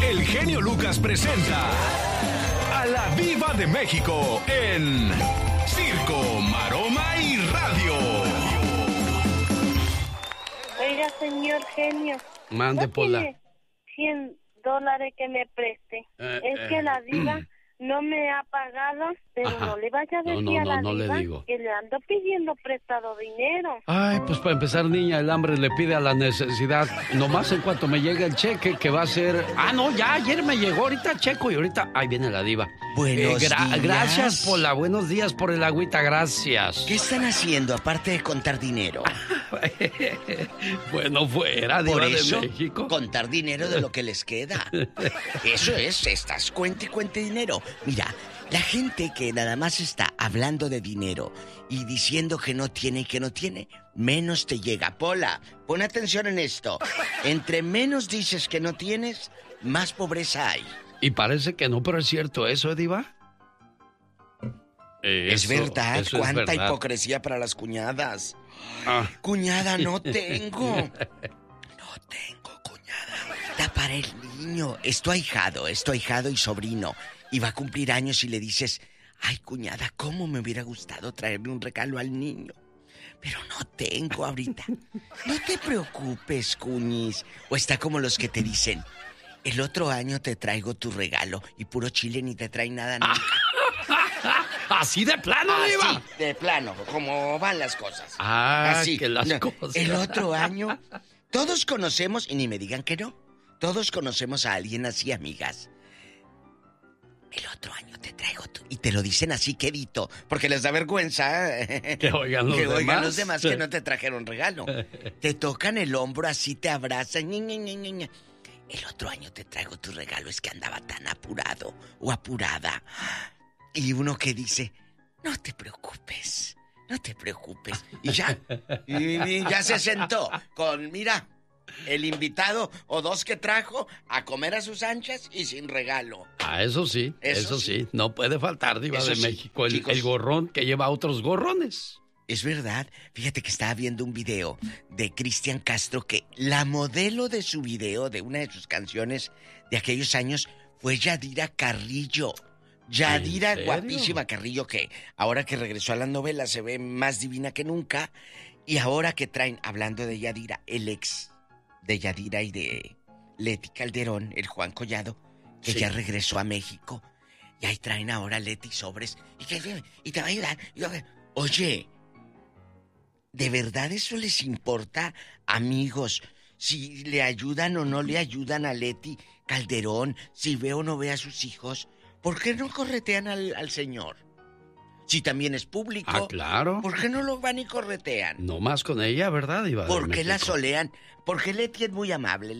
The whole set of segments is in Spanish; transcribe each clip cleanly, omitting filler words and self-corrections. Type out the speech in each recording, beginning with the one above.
el genio Lucas presenta a la Diva de México en Circo, Maroma y Radio. Oiga, señor genio. Mande, ¿no Pola. tiene $100 que me preste? Es que la Diva no me ha pagado, pero Ajá. no le vaya a decir a la No le Diva digo. que le ando pidiendo prestado dinero. Ay, pues para empezar, niña, el hambre le pide a la necesidad. Nomás en cuanto me llegue el cheque, que va a ser... Ah, no, ya ayer me llegó, ahorita checo y ahorita... Ahí viene la Diva. Buenos días. Gracias, Pola, buenos días por el agüita, gracias. ¿Qué están haciendo aparte de contar dinero? Bueno, fuera, Diva Por eso, de México. contar dinero de lo que les queda. Eso es, estás cuente y cuente dinero. Mira, la gente que nada más está hablando de dinero y diciendo que no tiene y que no tiene, menos te llega. Pola, pon atención en esto. Entre menos dices que no tienes, más pobreza hay. Y parece que no, pero es cierto eso, Diva. Es verdad, eso es cuánta verdad. hipocresía para las cuñadas. Ah. Cuñada, no tengo. No tengo, cuñada. Da para el niño. Es tu ahijado y sobrino. Y va a cumplir años y le dices, ay, cuñada, ¿cómo me hubiera gustado traerle un regalo al niño? Pero no tengo ahorita. No te preocupes, cuñis. O está como los que te dicen, el otro año te traigo tu regalo. Y puro chile ni te trae nada nunca. ¿Así de plano, Diva? Así, de plano, como van las cosas. Ah, Así. que las No, cosas. El otro año, todos conocemos, y ni me digan que no, todos conocemos a alguien así, amigas. El otro año te traigo tú. Y te lo dicen así quedito, porque les da vergüenza Que oigan los demás. que no te trajeron regalo. Te tocan el hombro, así te abrazan. Ña. El otro año te traigo tu regalo, es que andaba tan apurado o apurada. Y uno que dice, no te preocupes. Y ya, y ya se sentó con, mira, el invitado o dos que trajo a comer a sus anchas y sin regalo. Ah, eso sí. No puede faltar, Diva Eso de sí, México. chicos. El gorrón que lleva otros gorrones. Es verdad, fíjate que estaba viendo un video de Cristian Castro que la modelo de su video, de una de sus canciones de aquellos años, fue Yadira Carrillo. Yadira, ¿En serio? guapísima Carrillo, que ahora que regresó a las novelas se ve más divina que nunca. Y ahora que traen, hablando de Yadira, el ex de Yadira y de Leti Calderón, el Juan Collado, que Sí. ya regresó a México. Y ahí traen ahora Leti sobres. Y te va a ayudar. Oye, ¿de verdad eso les importa, amigos? Si le ayudan o no le ayudan a Leti Calderón, si ve o no ve a sus hijos, ¿por qué no corretean al señor? Si también es público. Ah, claro. ¿Por qué no lo van y corretean? No más con ella, ¿verdad, Diva de ¿Por qué la México? solean? Porque Leti es muy amable,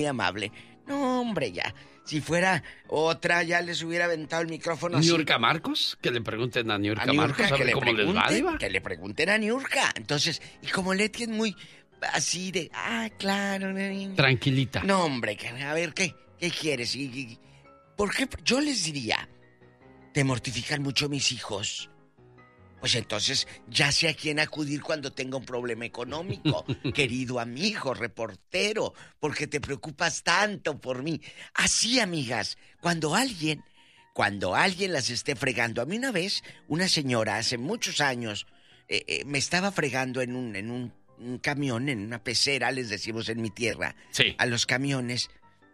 No, hombre, ya. Si fuera otra, ya les hubiera aventado el micrófono así. ¿Niurka Marcos? Que le pregunten a Niurka A Marcos, Niurka, a ver cómo les va, Diva. que le pregunten a Niurka. Entonces, y como Leti es muy así de, claro. Tranquilita. No, hombre, a ver, ¿qué quieres? ¿Por qué? Yo les diría, ¿te mortifican mucho mis hijos? Pues entonces ya sé a quién acudir cuando tenga un problema económico. Querido amigo, reportero, porque te preocupas tanto por mí. Así, amigas, cuando alguien las esté fregando. A mí una vez, una señora, hace muchos años, me estaba fregando en un camión, en una pecera, les decimos en mi tierra, Sí. a los camiones.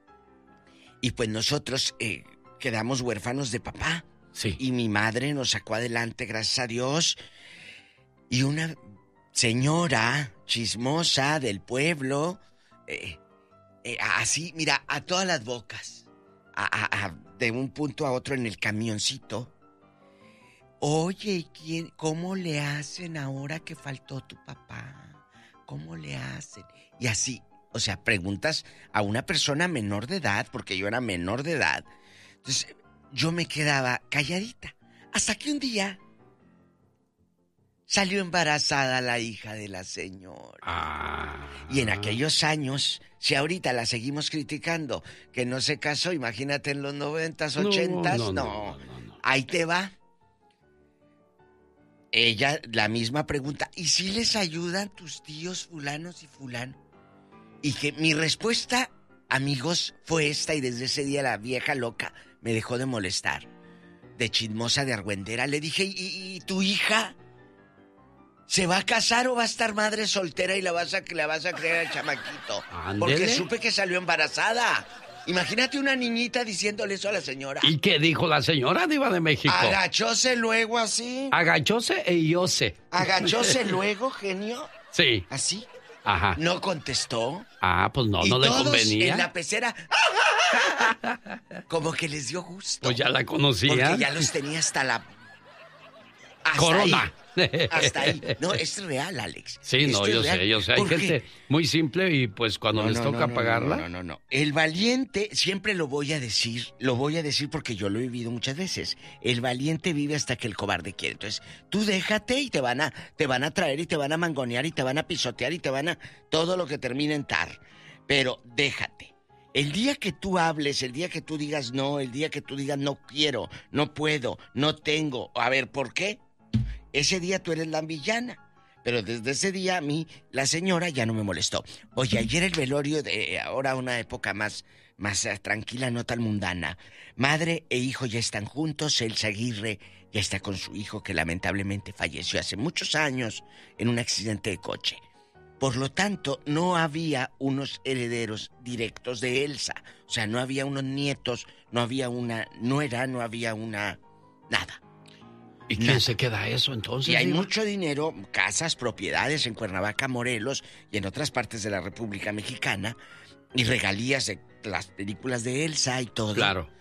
Y pues nosotros quedamos huérfanos de papá. Sí. Y mi madre nos sacó adelante, gracias a Dios. Y una señora chismosa del pueblo, así, mira, a todas las bocas, de un punto a otro en el camioncito. Oye, ¿cómo le hacen ahora que faltó tu papá? ¿Cómo le hacen? Y así, o sea, preguntas a una persona menor de edad, porque yo era menor de edad. Entonces, yo me quedaba calladita. Hasta que un día salió embarazada la hija de la señora. Y en aquellos años, si ahorita la seguimos criticando, que no se casó, imagínate en los 90s, 80s, no. Ahí te va. Ella, la misma pregunta, ¿y si les ayudan tus tíos fulanos y fulano? Y que mi respuesta amigos, fue esta y desde ese día la vieja loca me dejó de molestar. De chismosa, de argüendera. Le dije, ¿y tu hija? ¿Se va a casar o va a estar madre soltera y la vas a creer al chamaquito? Ándele. Porque supe que salió embarazada. Imagínate una niñita diciéndole eso a la señora. ¿Y qué dijo la señora, Diva de México? Agachóse luego así. Agachóse e ióse. Agachóse luego, genio. Sí. ¿Así? Ajá. ¿No contestó? Ah, pues no y le todos convenía. en la pecera. Como que les dio gusto. Pues ya la conocía. Porque ya los tenía hasta la... Corona. Ahí. Hasta ahí. No, es real, Alex. Sí, no, yo sé. Hay gente muy simple y pues cuando les toca pagarla. No. El valiente, siempre lo voy a decir porque yo lo he vivido muchas veces. El valiente vive hasta que el cobarde quiere. Entonces, tú déjate y te van a traer y te van a mangonear y te van a pisotear y te van a... todo lo que termine en tar. Pero déjate. El día que tú hables, el día que tú digas no, el día que tú digas no quiero, no puedo, no tengo, a ver, ¿por qué? Ese día tú eres la villana. Pero desde ese día a mí, la señora ya no me molestó. Oye, ayer el velorio de ahora una época más tranquila, no tan mundana. Madre e hijo ya están juntos. Elsa Aguirre ya está con su hijo que lamentablemente falleció hace muchos años en un accidente de coche. Por lo tanto, no había unos herederos directos de Elsa. O sea, no había unos nietos, no había una nuera, no había una... nada. ¿Y quién se queda eso entonces? Y hay mucho dinero, casas, propiedades en Cuernavaca, Morelos y en otras partes de la República Mexicana y regalías de las películas de Elsa y todo. Claro.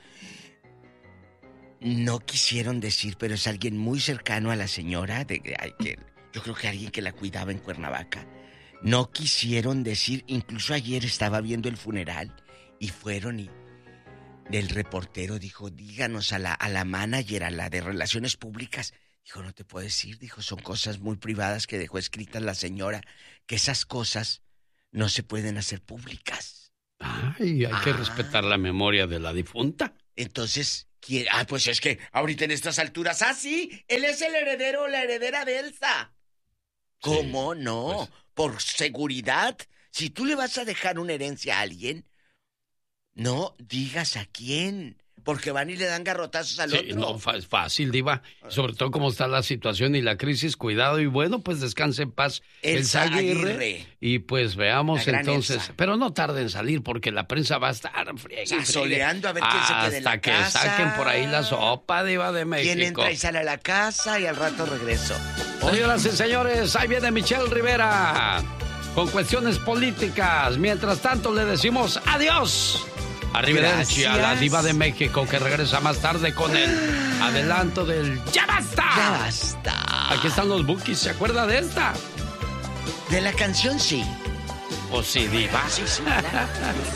No quisieron decir, pero es alguien muy cercano a la señora, yo creo que alguien que la cuidaba en Cuernavaca. No quisieron decir, incluso ayer estaba viendo el funeral y fueron y... del reportero dijo, díganos a la manager, a la de Relaciones Públicas. Dijo, no te puedo decir, dijo, son cosas muy privadas que dejó escritas la señora, que esas cosas no se pueden hacer públicas. Ay, hay que respetar la memoria de la difunta. Entonces, pues es que ahorita en estas alturas, sí, él es el heredero o la heredera de Elsa. ¿Cómo no? Pues... por seguridad, si tú le vas a dejar una herencia a alguien, no digas a quién, porque van y le dan garrotazos al otro. No, es fácil, Diva. Sobre todo como está la situación y la crisis, cuidado. Y bueno, pues descanse en paz Elsa Aguirre. Y pues veamos entonces. Elsa. Pero no tarde en salir porque la prensa va a estar soleando a ver quién se queda en la casa. Hasta que saquen por ahí la sopa, Diva de México. Quién entra y sale a la casa y al rato regreso. Señoras y señores, ahí viene Michelle Rivera con cuestiones políticas. Mientras tanto le decimos adiós. Arrivederci a la Diva de México, que regresa más tarde con el adelanto del ¡Ya basta! ¡Ya basta! Aquí están los Bukis, ¿se acuerda de esta? De la canción, sí. Pues sí, Diva. Sí, claro.